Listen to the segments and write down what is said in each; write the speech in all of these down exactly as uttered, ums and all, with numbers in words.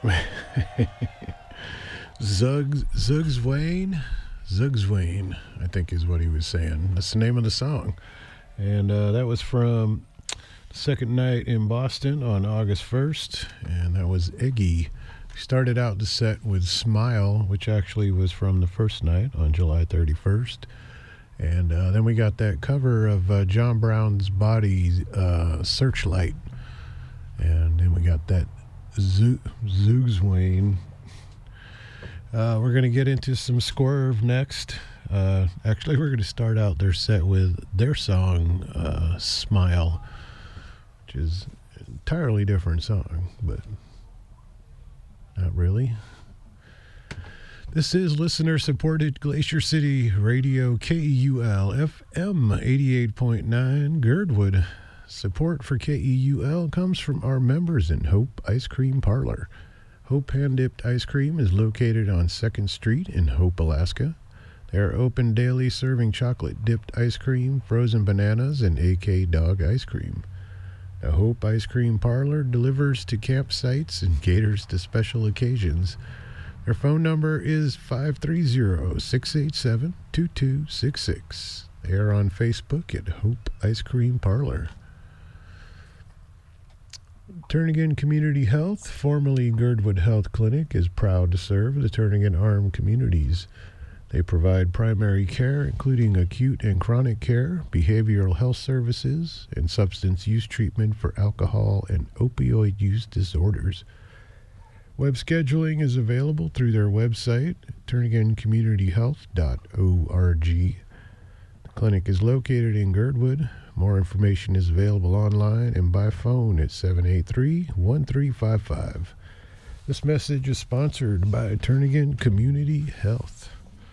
Zug Zugswain, Zugswain, I think is what he was saying. That's the name of the song, and uh, that was from the second night in Boston on August first, and that was Iggy. We started out the set with "Smile," which actually was from the first night on July thirty-first, and uh, then we got that cover of uh, John Brown's Body, uh, "Searchlight," and then we got that Zo- Zugswain. Uh, we're going to get into some Swerve next. Uh, actually, we're going to start out their set with their song, uh, Smile, which is an entirely different song, but not really. This is listener-supported Glacier City Radio, K E U L, F M eighty-eight point nine, Girdwood. Support for K E U L comes from our members in Hope Ice Cream Parlor. Hope Hand-Dipped Ice Cream is located on second Street in Hope, Alaska. They are open daily, serving chocolate-dipped ice cream, frozen bananas, and A K Dog ice cream. The Hope Ice Cream Parlor delivers to campsites and caters to special occasions. Their phone number is five three zero, six eight seven, two two six six. They are on Facebook at Hope Ice Cream Parlor. Turnagain Community Health, formerly Girdwood Health Clinic, is proud to serve the Turnagain Arm communities. They provide primary care, including acute and chronic care, behavioral health services, and substance use treatment for alcohol and opioid use disorders. Web scheduling is available through their website, turnagain community health dot org. The clinic is located in Girdwood. More information is available online and by phone at seven eight three, one three five five. This message is sponsored by Turnagain Community Health.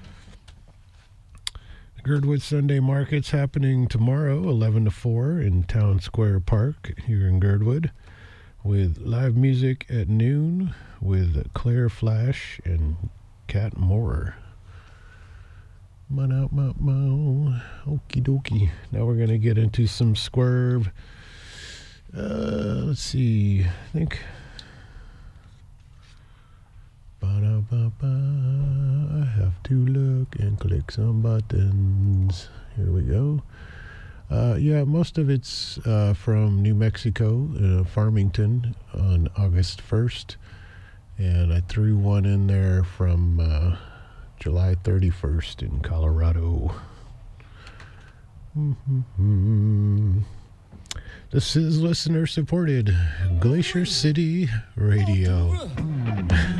The Girdwood Sunday Market's happening tomorrow, eleven to four, in Town Square Park here in Girdwood, with live music at noon with Claire Flash and Kat Moore. Okie dokie. Now we're going to get into some Swerve. Uh, let's see. I think. Ba-da-ba-ba. I have to look and click some buttons. Here we go. Uh, yeah, most of it's uh, from New Mexico, uh, Farmington, on August first. And I threw one in there from Uh, July thirty-first in Colorado. Mm-hmm. This is listener-supported Glacier City Radio.